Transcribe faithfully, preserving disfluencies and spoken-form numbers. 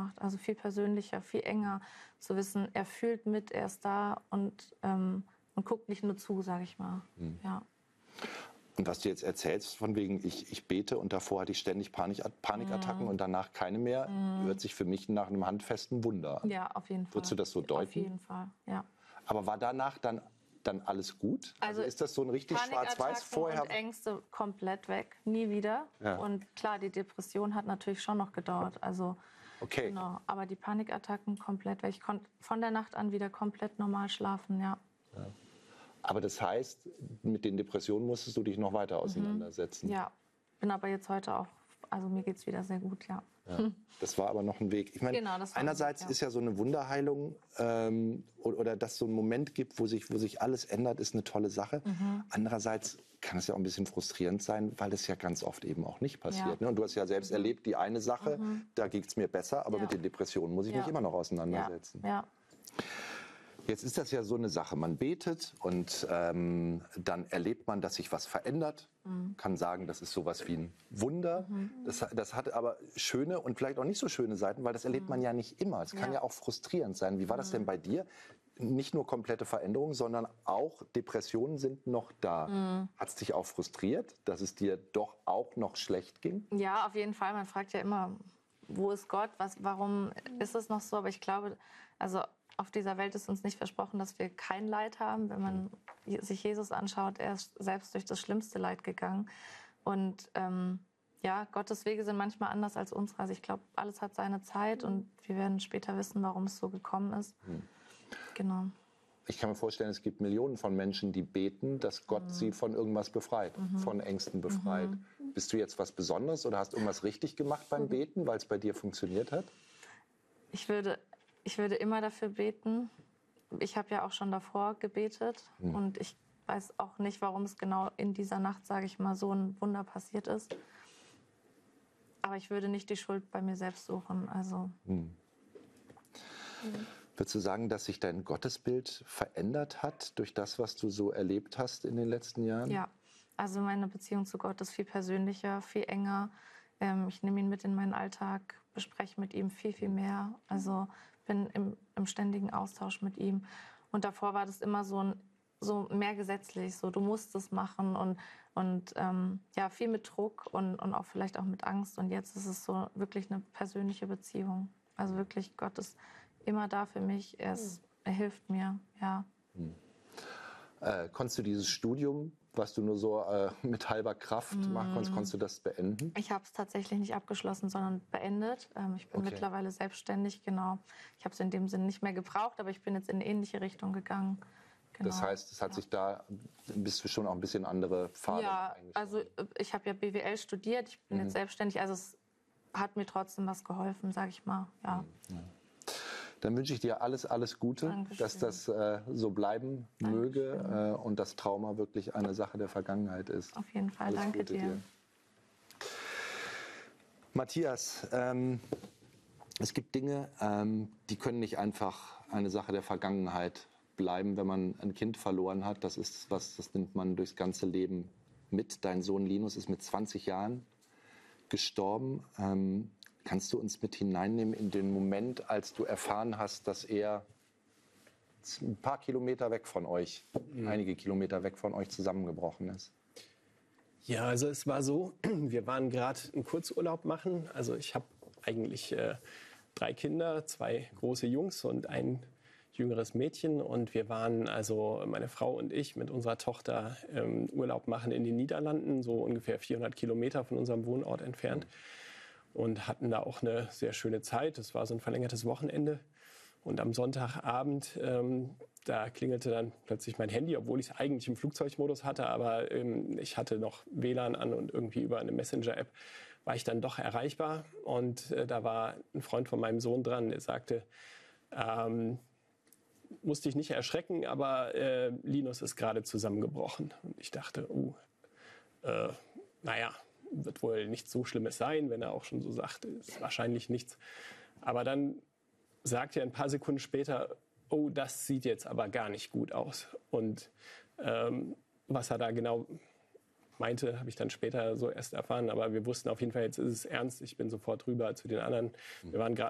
gemacht. Also viel persönlicher, viel enger zu wissen, er fühlt mit, er ist da und, ähm, und guckt nicht nur zu, sage ich mal. Mhm. Ja. Und was du jetzt erzählst, von wegen, ich, ich bete und davor hatte ich ständig Panik, Panikattacken mm. und danach keine mehr, mm. hört sich für mich nach einem handfesten Wunder an. Ja, auf jeden Fall. Würdest du das so deuten? Auf jeden Fall, ja. Aber war danach dann, dann alles gut? Also, also ist das so ein richtig schwarz-weiß vorher? Und Ängste komplett weg, nie wieder. Ja. Und klar, die Depression hat natürlich schon noch gedauert. Also, okay. Genau, aber die Panikattacken komplett weg. Ich konnte von der Nacht an wieder komplett normal schlafen, ja. ja. Aber das heißt, mit den Depressionen musstest du dich noch weiter auseinandersetzen. Ja, bin aber jetzt heute auch, also mir geht es wieder sehr gut, ja. ja. Das war aber noch ein Weg. Ich meine, genau, einerseits Weg, ja. ist ja so eine Wunderheilung ähm, oder, oder dass es so einen Moment gibt, wo sich, wo sich alles ändert, ist eine tolle Sache. Mhm. Andererseits kann es ja auch ein bisschen frustrierend sein, weil das ja ganz oft eben auch nicht passiert. Ja. Ne? Und du hast ja selbst mhm. erlebt, die eine Sache, mhm. da geht es mir besser, aber ja. mit den Depressionen muss ich ja. mich immer noch auseinandersetzen. Ja. Ja. Jetzt ist das ja so eine Sache, man betet und ähm, dann erlebt man, dass sich was verändert. Mhm. Kann sagen, das ist sowas wie ein Wunder. Mhm. Das, das hat aber schöne und vielleicht auch nicht so schöne Seiten, weil das erlebt mhm. man ja nicht immer. Es kann ja. ja auch frustrierend sein. Wie war das denn bei dir? Nicht nur komplette Veränderungen, sondern auch Depressionen sind noch da. Mhm. Hat es dich auch frustriert, dass es dir doch auch noch schlecht ging? Ja, auf jeden Fall. Man fragt ja immer, wo ist Gott? Was, warum ist es noch so? Aber ich glaube, also auf dieser Welt ist uns nicht versprochen, dass wir kein Leid haben. Wenn man sich Jesus anschaut, er ist selbst durch das schlimmste Leid gegangen. Und ähm, ja, Gottes Wege sind manchmal anders als unsere. Also ich glaube, alles hat seine Zeit und wir werden später wissen, warum es so gekommen ist. Hm. Genau. Ich kann mir vorstellen, es gibt Millionen von Menschen, die beten, dass Gott mhm. sie von irgendwas befreit, mhm. von Ängsten befreit. Mhm. Bist du jetzt was Besonderes oder hast irgendwas richtig gemacht beim Beten, weil es bei dir funktioniert hat? Ich würde... Ich würde immer dafür beten. Ich habe ja auch schon davor gebetet. Mhm. Und ich weiß auch nicht, warum es genau in dieser Nacht, sage ich mal, so ein Wunder passiert ist. Aber ich würde nicht die Schuld bei mir selbst suchen. Also. Mhm. Mhm. Würdest du sagen, dass sich dein Gottesbild verändert hat durch das, was du so erlebt hast in den letzten Jahren? Ja, also meine Beziehung zu Gott ist viel persönlicher, viel enger. Ähm, ich nehme ihn mit in meinen Alltag, bespreche mit ihm viel, viel mehr. Also bin im, im ständigen Austausch mit ihm. Und davor war das immer so, ein, so mehr gesetzlich, so du musst es machen und, und ähm, ja, viel mit Druck und, und auch vielleicht auch mit Angst. Und jetzt ist es so wirklich eine persönliche Beziehung. Also wirklich, Gott ist immer da für mich, er, ist, er hilft mir, ja. Hm. Äh, konntest du dieses Studium, was du nur so äh, mit halber Kraft mm. machen konntest, konntest du das beenden? Ich habe es tatsächlich nicht abgeschlossen, sondern beendet. Ähm, ich bin okay. mittlerweile selbstständig, genau. Ich habe es in dem Sinne nicht mehr gebraucht, aber ich bin jetzt in eine ähnliche Richtung gegangen. Genau. Das heißt, es hat ja. sich da, bist du schon auch ein bisschen andere Pfade Ja, also ich habe ja B W L studiert, ich bin mhm. jetzt selbstständig, also es hat mir trotzdem was geholfen, sage ich mal, ja. Mhm. Dann wünsche ich dir alles, alles Gute, Dankeschön. Dass das äh, so bleiben Dankeschön. möge äh, und das Trauma wirklich eine Sache der Vergangenheit ist. Auf jeden Fall, alles danke Gute dir. dir. Matthias, ähm, es gibt Dinge, ähm, die können nicht einfach eine Sache der Vergangenheit bleiben, wenn man ein Kind verloren hat. Das ist was, das nimmt man durchs ganze Leben mit. Dein Sohn Linus ist mit zwanzig Jahren gestorben. Ähm, Kannst du uns mit hineinnehmen in den Moment, als du erfahren hast, dass er ein paar Kilometer weg von euch, mhm. einige Kilometer weg von euch zusammengebrochen ist? Ja, also es war so, wir waren gerade einen Kurzurlaub machen. Also ich habe eigentlich äh, drei Kinder, zwei große Jungs und ein jüngeres Mädchen. Und wir waren, also meine Frau und ich, mit unserer Tochter ähm, Urlaub machen in den Niederlanden, so ungefähr vierhundert Kilometer von unserem Wohnort entfernt. Mhm. Und hatten da auch eine sehr schöne Zeit. Es war so ein verlängertes Wochenende. Und am Sonntagabend, ähm, da klingelte dann plötzlich mein Handy, obwohl ich es eigentlich im Flugzeugmodus hatte. Aber ähm, ich hatte noch W L A N an und irgendwie über eine Messenger-App war ich dann doch erreichbar. Und äh, da war ein Freund von meinem Sohn dran, der sagte, ähm, musste ich nicht erschrecken, aber äh, Linus ist gerade zusammengebrochen. Und ich dachte, uh, äh, naja, wird wohl nichts so Schlimmes sein, wenn er auch schon so sagt, ist wahrscheinlich nichts. Aber dann sagt er ein paar Sekunden später, oh, das sieht jetzt aber gar nicht gut aus. Und ähm, was er da genau meinte, habe ich dann später so erst erfahren. Aber wir wussten auf jeden Fall, jetzt ist es ernst. Ich bin sofort rüber zu den anderen. Wir waren gerade